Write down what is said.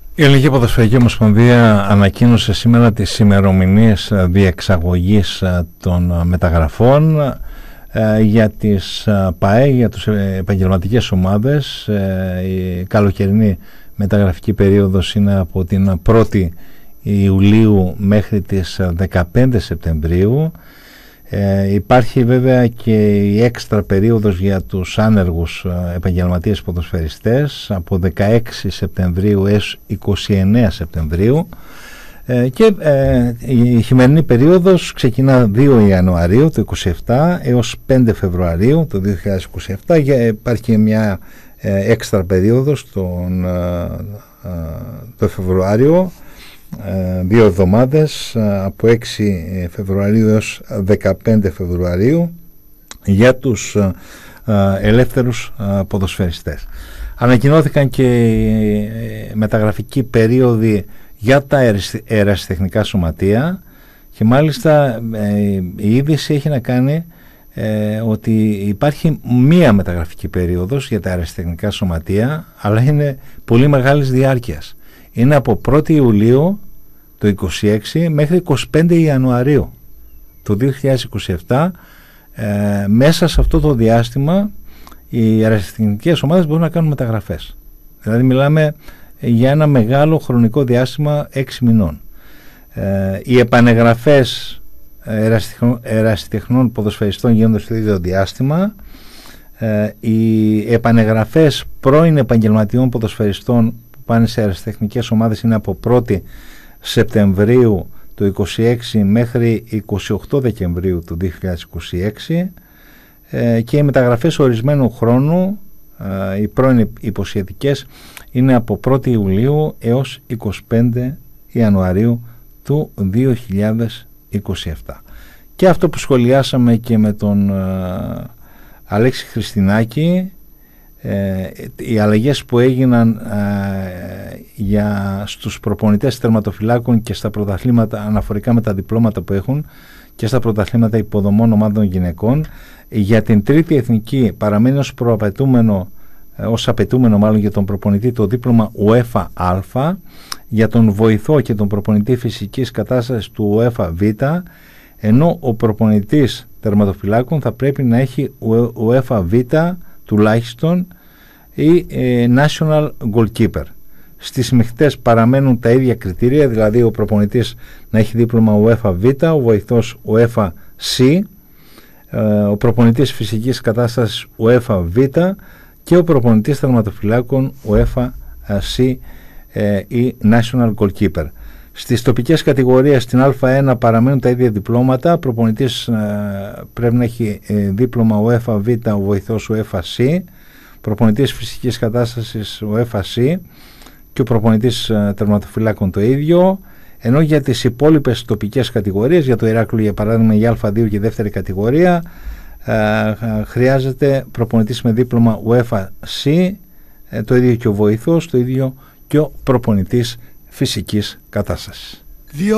Η Ελληνική Ποδοσφαιρική Ομοσπονδία ανακοίνωσε σήμερα τις ημερομηνίες διεξαγωγής των μεταγραφών για τις ΠΑΕ, για τις επαγγελματικές ομάδες. Η καλοκαιρινή μεταγραφική περίοδος είναι από την 1η Ιουλίου μέχρι τις 15 Σεπτεμβρίου. Υπάρχει βέβαια και η έξτρα περίοδος για τους άνεργους επαγγελματίες ποδοσφαιριστές από 16 Σεπτεμβρίου έως 29 Σεπτεμβρίου και η χειμερινή περίοδος ξεκινά 2 Ιανουαρίου του 2027 έως 5 Φεβρουαρίου του 2027. Υπάρχει και μια έξτρα περίοδος το Φεβρουάριο, 2 εβδομάδες από 6 Φεβρουαρίου έως 15 Φεβρουαρίου για τους ελεύθερους ποδοσφαιριστές. Ανακοινώθηκαν και μεταγραφικοί περίοδοι για τα ερασιτεχνικά σωματεία και μάλιστα η είδηση έχει να κάνει ότι υπάρχει μία μεταγραφική περίοδος για τα ερασιτεχνικά σωματεία, αλλά είναι πολύ μεγάλης διάρκειας. Είναι από 1η Ιουλίου το 2026 μέχρι 25 Ιανουαρίου του 2027. Μέσα σε αυτό το διάστημα οι αεραστεχνικές ομάδες μπορούν να κάνουν μεταγραφές. Δηλαδή μιλάμε για ένα μεγάλο χρονικό διάστημα 6 μηνών. Οι επανεγραφές ερασιτεχνών ποδοσφαιριστών γίνονται στο ίδιο διάστημα. Οι επανεγραφές πρώην επαγγελματιών ποδοσφαιριστών πάνε σε αεραστεχνικές ομάδες είναι από 1η Σεπτεμβρίου του 2026 μέχρι 28 Δεκεμβρίου του 2026 και οι μεταγραφές ορισμένου χρόνου, οι πρώην υποσχετικές, είναι από 1η Ιουλίου έως 25 Ιανουαρίου του 2027. Και αυτό που σχολιάσαμε και με τον Αλέξη Χριστινάκη, οι αλλαγές που έγιναν στους προπονητές τερματοφυλάκων και στα πρωταθλήματα αναφορικά με τα διπλώματα που έχουν και στα πρωταθλήματα υποδομών ομάδων γυναικών, για την τρίτη εθνική παραμένει ως απαιτούμενο για τον προπονητή το δίπλωμα UEFA Α, για τον βοηθό και τον προπονητή φυσικής κατάστασης του UEFA Β, ενώ ο προπονητής τερματοφυλάκων θα πρέπει να έχει UEFA Β τουλάχιστον ή National Goalkeeper. Στις μειχτές παραμένουν τα ίδια κριτήρια, δηλαδή ο προπονητής να έχει δίπλωμα UEFA Β, ο βοηθός UEFA C, ο προπονητής φυσικής κατάστασης UEFA Β και ο προπονητής τερματοφυλάκων UEFA C ή National Goalkeeper. Στις τοπικές κατηγορίες στην Α1 παραμένουν τα ίδια διπλώματα. Ο προπονητής πρέπει να έχει δίπλωμα UEFA Β, ο βοηθός UEFA C, προπονητής φυσικής κατάστασης UEFA C και ο προπονητής τερματοφυλάκων το ίδιο. Ενώ για τις υπόλοιπες τοπικές κατηγορίες, για το Ηράκλειο για παράδειγμα η Α2 και η δεύτερη κατηγορία, χρειάζεται προπονητής με δίπλωμα UEFA C, το ίδιο και ο βοηθός, το ίδιο και ο προπονητής φυσικής κατάστασης.